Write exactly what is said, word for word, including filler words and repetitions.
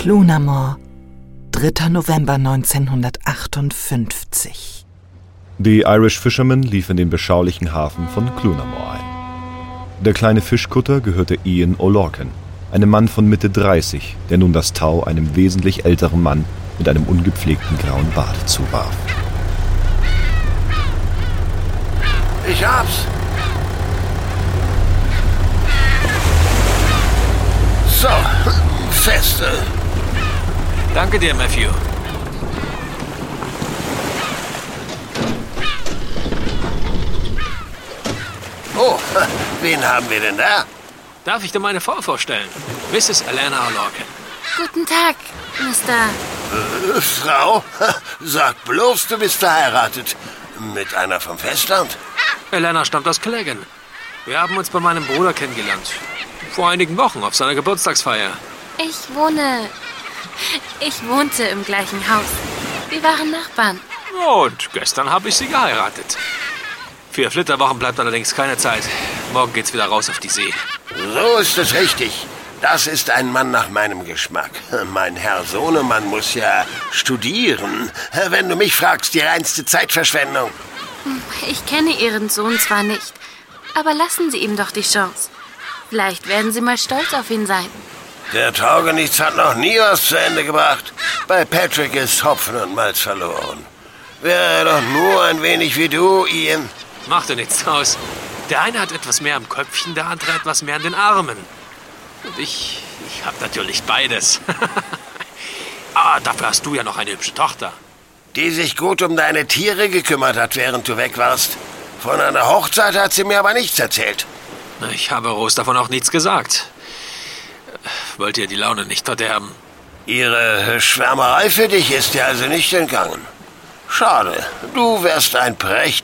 Clunamore, dritter November neunzehnhundertachtundfünfzig. Die Irish Fisherman lief in den beschaulichen Hafen von Clunamore ein. Der kleine Fischkutter gehörte Ian O'Lorcan, einem Mann von Mitte dreißig, der nun das Tau einem wesentlich älteren Mann mit einem ungepflegten grauen Bart zuwarf. Ich hab's! So, feste. Danke dir, Matthew. Oh, wen haben wir denn da? Darf ich dir meine Frau vorstellen? Misses Elena O'Lorcan. Guten Tag, Mister Äh, Frau? Sag bloß, du bist verheiratet. Mit einer vom Festland? Elena stammt aus Cleggan. Wir haben uns bei meinem Bruder kennengelernt. Vor einigen Wochen auf seiner Geburtstagsfeier. Ich wohne... Ich wohnte im gleichen Haus. Wir waren Nachbarn. Und gestern habe ich sie geheiratet. Für Flitterwochen bleibt allerdings keine Zeit. Morgen geht's wieder raus auf die See. So ist es richtig. Das ist ein Mann nach meinem Geschmack. Mein Herr Sohnemann muss ja studieren. Wenn du mich fragst, die reinste Zeitverschwendung. Ich kenne Ihren Sohn zwar nicht, aber lassen Sie ihm doch die Chance. Vielleicht werden Sie mal stolz auf ihn sein. Der Taugenichts hat noch nie was zu Ende gebracht. Bei Patrick ist Hopfen und Malz verloren. Wäre er doch nur ein wenig wie du, Ian. Macht dir nichts aus. Der eine hat etwas mehr am Köpfchen, der andere etwas mehr an den Armen. Und ich, ich habe natürlich beides. Aber dafür hast du ja noch eine hübsche Tochter. Die sich gut um deine Tiere gekümmert hat, während du weg warst. Von einer Hochzeit hat sie mir aber nichts erzählt. Ich habe Rose davon auch nichts gesagt. Wollt ihr die Laune nicht verderben? Ihre Schwärmerei für dich ist dir also nicht entgangen. Schade, du wärst ein prächtiger